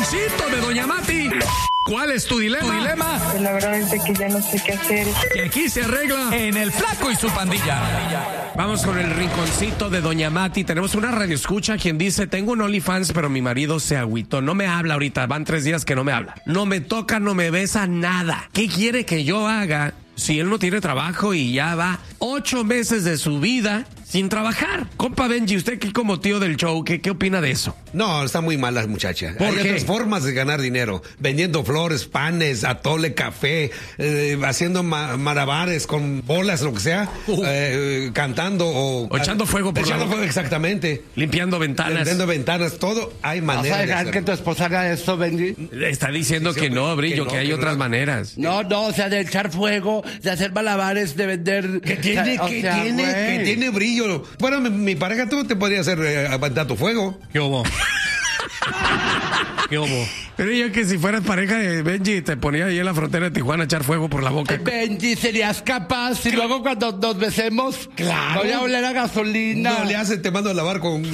rinconcito de Doña Mati. ¿Cuál es tu dilema? Pues la verdad es que ya no sé qué hacer. Que aquí se arregla En el Flaco y su pandilla. Vamos con el rinconcito de Doña Mati. Tenemos una radioescucha quien dice, tengo un OnlyFans, pero mi marido se agüitó. No me habla ahorita, van 3 días que no me habla. No me toca, no me besa, nada. ¿Qué quiere que yo haga si él no tiene trabajo y ya va 8 meses de su vida sin trabajar? Compa Benji, usted que como tío del show, ¿qué opina de eso? No, está muy mal la muchacha. ¿Por Hay qué? otras formas de ganar dinero. Vendiendo flores, panes, atole, café, haciendo malabares con bolas, lo que sea, cantando O echando fuego por echando la fuego, exactamente. Limpiando ventanas. Vendiendo ventanas, todo hay ¿Vas maneras a de dejar hacerlo. que tu esposa haga esto, Benji? Está diciendo Sí, que hombre, no, Brillo, que no, que hay que otras no. maneras. No, o sea, de echar fuego, de hacer malabares, de vender... ¿Qué tiene, o sea, que güey. tiene brillo? Bueno, mi pareja, tú te podría hacer aventar tu fuego. ¿Qué hubo? ¿Qué hubo? Pero yo que si fueras pareja de Benji, te ponía ahí en la frontera de Tijuana a echar fuego por la boca. Benji, ¿serías capaz? Y luego cuando nos besemos, Claro. voy a oler a gasolina. No le hace, te mando a lavar con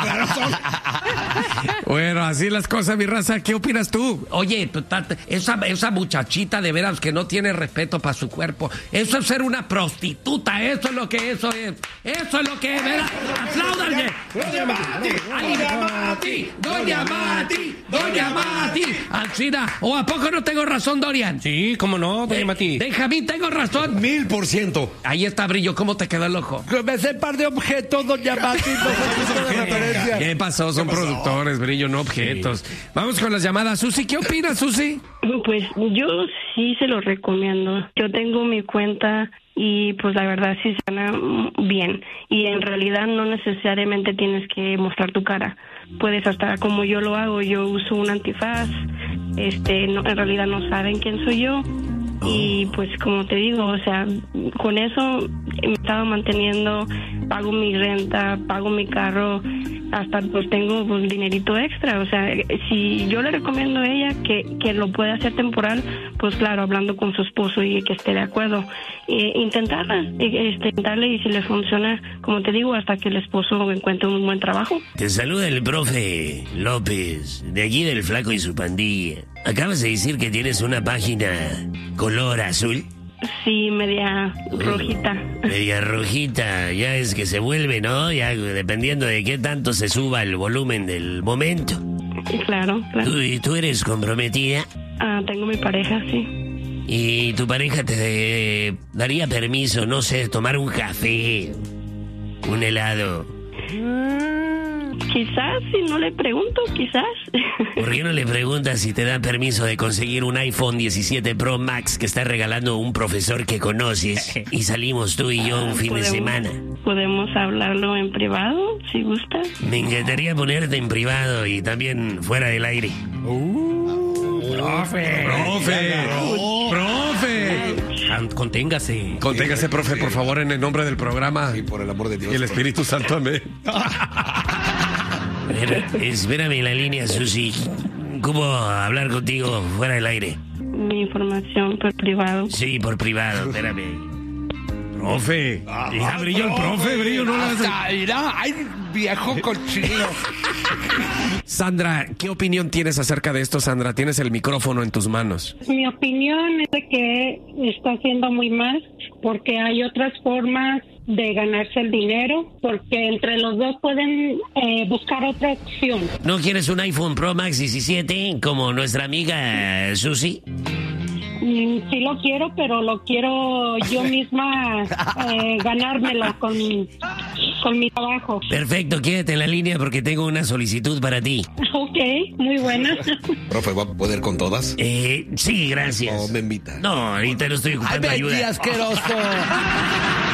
Bueno, así las cosas, mi raza. ¿Qué opinas tú? Oye, esa muchachita de veras que no tiene respeto para su cuerpo. Eso es ser una prostituta. Eso es lo que eso es. Eso es lo que es, ¿verdad? ¡Apláudanle! ¡Doña Mati! ¡Doña Mati! ¡Doña Mati! ¡Doña Mati! Alcina, ¿o a poco no tengo razón, Dorian? Sí, cómo no, Doña Mati. Benjamín, tengo razón. 1000%. Ahí está, Brillo. ¿Cómo te quedó el ojo? Me sé par de objetos, doña Mati, no sé punto de referencia. ¿Qué pasó? Son productores, Brillo, no objetos. Vamos con las llamadas. Susi, ¿qué opinas, Susi? Pues yo sí se lo recomiendo. Yo tengo mi cuenta y pues la verdad sí se gana bien. Y en realidad no necesariamente tienes que mostrar tu cara. Puedes hasta como yo lo hago, yo uso un antifaz. No, en realidad no saben quién soy yo. Y pues como te digo, o sea, con eso me estaba manteniendo, pago mi renta, pago mi carro, hasta pues tengo pues dinerito extra. O sea, si yo le recomiendo a ella que lo puede hacer temporal, pues claro, hablando con su esposo y que esté de acuerdo, intentarle, y si le funciona, como te digo, hasta que el esposo encuentre un buen trabajo. Te saluda el profe López, de aquí del Flaco y su pandilla. Acabas de decir que tienes una página color azul. Sí, media rojita. Media rojita, ya es que se vuelve, ¿no? Ya dependiendo de qué tanto se suba el volumen del momento. Claro. ¿Tú eres comprometida? Tengo mi pareja, sí. ¿Y tu pareja te daría permiso, no sé, tomar un café, un helado? Quizás, si no le pregunto, quizás. ¿Por qué no le preguntas si te da permiso de conseguir un iPhone 17 Pro Max que está regalando un profesor que conoces y salimos tú y yo un fin de semana? Podemos hablarlo en privado, si gustas. Me encantaría ponerte en privado y también fuera del aire. ¡Profe! Conténgase. Conténgase, profe, por favor, en el nombre del programa. Y por el amor de Dios. Y el Espíritu Santo, amén. Espérame en la línea, Susi. ¿Cómo hablar contigo fuera del aire? Mi información por privado. Sí, por privado, espérame. Profe. Ya Brillo el profe, Brillo, no lo hace. Mira, ay, viejo cochino. Sandra, ¿qué opinión tienes acerca de esto, Sandra? Tienes el micrófono en tus manos. Mi opinión es de que está haciendo muy mal porque hay otras formas de ganarse el dinero, porque entre los dos pueden buscar otra opción. ¿No quieres un iPhone Pro Max 17 como nuestra amiga Susi? Sí lo quiero, pero lo quiero yo misma ganármelo con mi trabajo. Perfecto, quédate en la línea porque tengo una solicitud para ti. Ok, muy buena. Profe, ¿va a poder con todas? Sí, gracias. ¿O me invita? No, ahorita no estoy Ay, ocupando Benji, ayuda. asqueroso.